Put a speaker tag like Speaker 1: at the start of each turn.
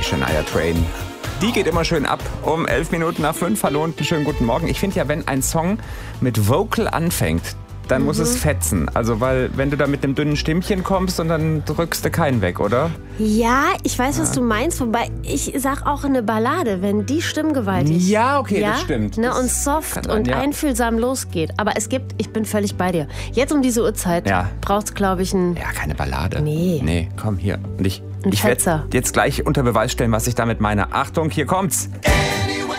Speaker 1: Shania Twain. Die geht immer schön ab um 5:11. Hallo und einen schönen guten Morgen. Ich finde ja, wenn ein Song mit Vocal anfängt, dann muss es fetzen. Also, weil wenn du da mit einem dünnen Stimmchen kommst und dann drückst du keinen weg, oder?
Speaker 2: Ja, ich weiß, was du meinst. Wobei, ich sag auch eine Ballade, wenn die stimmgewaltig.
Speaker 1: Ja, okay, das stimmt.
Speaker 2: Ne,
Speaker 1: Das
Speaker 2: und soft
Speaker 1: kann
Speaker 2: und
Speaker 1: man,
Speaker 2: einfühlsam losgeht. Aber ich bin völlig bei dir. Jetzt um diese Uhrzeit braucht's, glaube ich, ein...
Speaker 1: Ja, keine Ballade.
Speaker 2: Nee.
Speaker 1: Komm hier. Und ich
Speaker 2: Fetzer.
Speaker 1: werde jetzt gleich unter Beweis stellen, was ich damit meine. Achtung, hier kommt's.